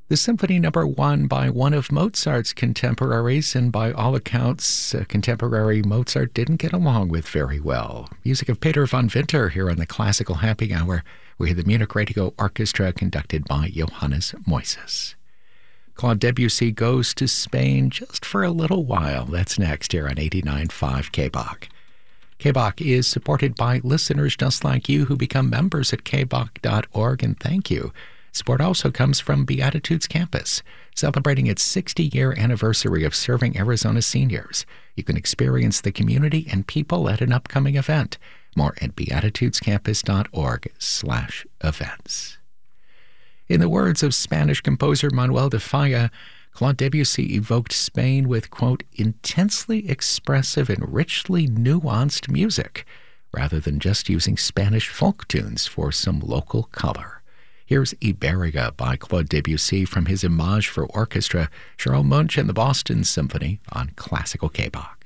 The Symphony Number 1 by one of Mozart's contemporaries, and by all accounts, contemporary Mozart didn't get along with very well. Music of Peter von Winter here on the Classical Happy Hour. We hear the Munich Radio Orchestra conducted by Johannes Moises. Claude Debussy goes to Spain just for a little while. That's next here on 89.5 KBOK. KBOK is supported by listeners just like you who become members at kbok.org, and thank you. Support also comes from Beatitudes Campus, celebrating its 60-year anniversary of serving Arizona seniors. You can experience the community and people at an upcoming event. More at beatitudescampus.org/events. In the words of Spanish composer Manuel de Falla, Claude Debussy evoked Spain with, quote, intensely expressive and richly nuanced music, rather than just using Spanish folk tunes for some local color. Here's Iberia by Claude Debussy from his Image for Orchestra, Charles Munch and the Boston Symphony on Classical KBOK.